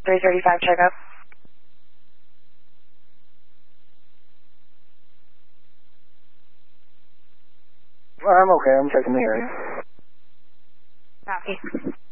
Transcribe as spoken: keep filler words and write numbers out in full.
three thirty-five checkup. Well, I'm okay. I'm checking the area. Copy.